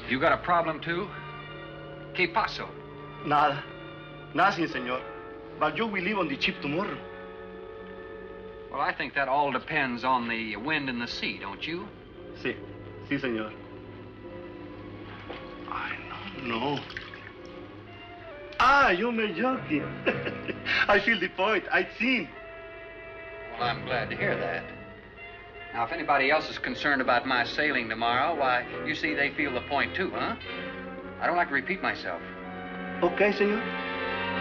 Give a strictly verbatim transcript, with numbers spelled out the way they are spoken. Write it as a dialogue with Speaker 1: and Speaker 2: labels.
Speaker 1: You got a problem, too? ¿Qué pasó?
Speaker 2: Nada. Nothing, senor. But you will leave on the ship tomorrow.
Speaker 1: Well, I think that all depends on the wind and the sea, don't you?
Speaker 2: Si. Si, senor. I don't know. Ah, you may joking. I feel the point. I seen.
Speaker 1: Well, I'm glad to hear that. Now, if anybody else is concerned about my sailing tomorrow, why, you see they feel the point too, huh? I don't like to repeat myself.
Speaker 2: Okay, senor.